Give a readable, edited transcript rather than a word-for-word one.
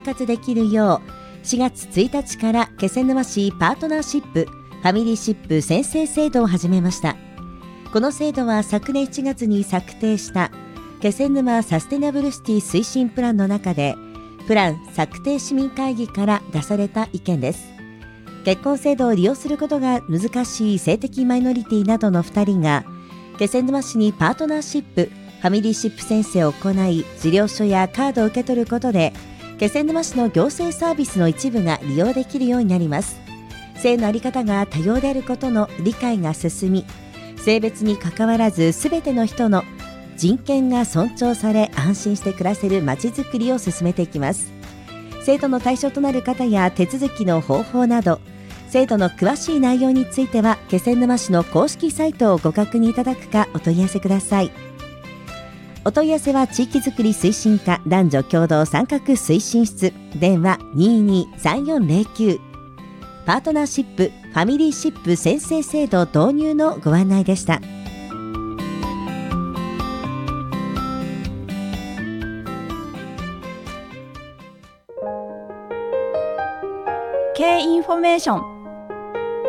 活できるよう4月1日から気仙沼市パートナーシップファミリーシップ宣誓制度を始めました。この制度は昨年7月に策定した気仙沼サステナブルシティ推進プランの中でプラン策定市民会議から出された意見です。結婚制度を利用することが難しい性的マイノリティなどの2人が気仙沼市にパートナーシップファミリーシップ宣誓を行い、事業所やカードを受け取ることで気仙沼市の行政サービスの一部が利用できるようになります。性の在り方が多様であることの理解が進み、性別に関わらずすべての人の人権が尊重され安心して暮らせるまちづくりを進めていきます。制度の対象となる方や手続きの方法など、制度の詳しい内容については気仙沼市の公式サイトをご確認いただくかお問い合わせください。お問い合わせは地域づくり推進課男女共同参画推進室、電話223409、パートナーシップファミリーシップ宣誓制度導入のご案内でした。 K インフォメーション